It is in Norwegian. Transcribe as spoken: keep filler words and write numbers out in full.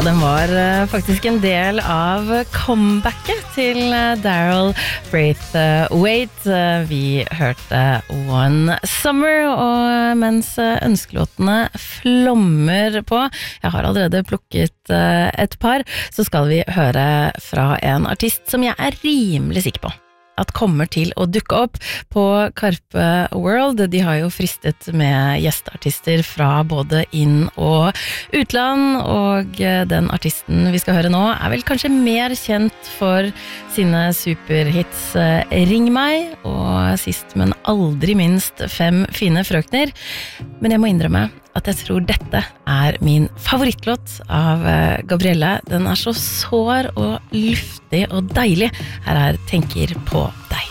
den var uh, faktisk en del av comebacket til uh, Daryl Braithwaite. Uh, vi hørte One Summer, og mens uh, ønskelåtene flommer på, jeg har allerede plukket uh, et par, så skal vi høre fra en artist som jeg er rimelig sikker på at kommer til å dukke opp på Karpe World. De har jo fristet med gjesteartister fra både inn- og utland, og den artisten vi skal høre nå er vel kanskje mer kjent for sine superhits Ring meg, og sist, men aldri minst Fem fine frøkner. Men jeg må innrømme at jeg tror dette er min favorittlåt av Gabrielle. Den er så sår og luftig og deilig. Her er Tenker på deg.